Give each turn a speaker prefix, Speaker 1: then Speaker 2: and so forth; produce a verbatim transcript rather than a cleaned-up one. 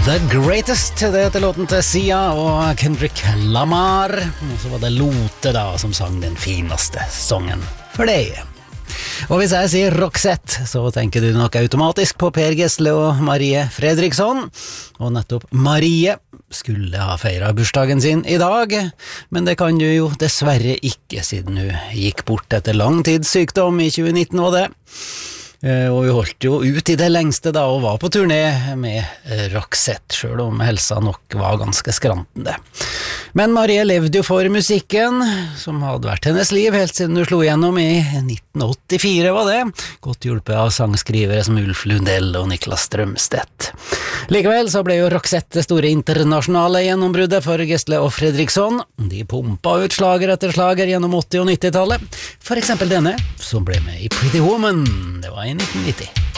Speaker 1: The Greatest, det heter låten til Sia og Kendrick Lamar. Og så var det Lote da som sang den fineste sangen for deg. Og hvis jeg sier Roxette, så tenker du nok automatisk på Per Gessle og Marie Fredriksson. Og nettopp Marie skulle ha feiret bursdagen sin i dag, men det kan du jo dessverre ikke, siden hun gikk bort etter lang tids sykdom i tjue nitten var det. Og vi holdt jo ut i det lengste da og var på turné med Roxette, selv om helsa nok var ganske skrantende. Men Marie levde jo for musikken, som hadde vært hennes liv helt siden hun slo igjennom i nitten åttifire var det, godt hjulpet av sangskrivere som Ulf Lundell og Niklas Strømstedt. Likevel så ble jo Roxette det store internasjonale gjennombruddet for Gessle og Fredriksson. De pumpa ut slager etter slager gjennom åtti- og nittitallet, for eksempel denne, som ble med i Pretty Woman. Det var i nitten nitti.